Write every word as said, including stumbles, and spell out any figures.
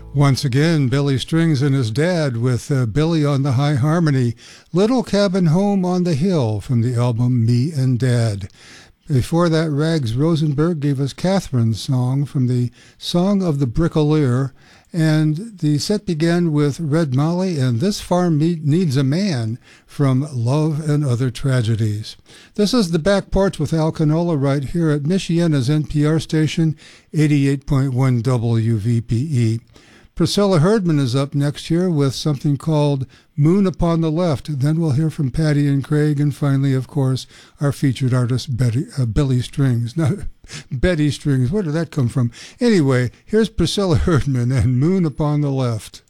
Once again, Billy Strings and his dad with uh, Billy on the high harmony, Little Cabin Home on the Hill from the album Me and Dad. Before that, Rags Rosenberg gave us Catherine's song from the Song of the Bricklayer, and the set began with Red Molly and This Farm Needs a Man from Love and Other Tragedies. This is The Back Porch with Al Canola right here at Michiana's N P R station, eighty-eight point one W V P E. Priscilla Herdman is up next here with something called Moon Upon the Left. Then we'll hear from Patty and Craig, and finally, of course, our featured artist, Betty, uh, Billy Strings. Not Betty Strings, where did that come from? Anyway, here's Priscilla Herdman and Moon Upon the Left.